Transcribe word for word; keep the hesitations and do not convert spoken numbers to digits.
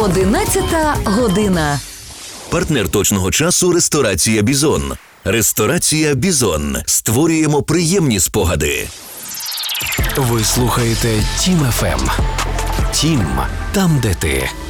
Одинадцята година. Партнер точного часу – ресторація «Бізон». Ресторація «Бізон». Створюємо приємні спогади. Ви слухаєте Тім еф ем. Тім – там, де ти.